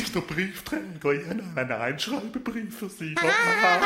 ist der Briefträger. Ich habe einen Einschreibebrief für Sie.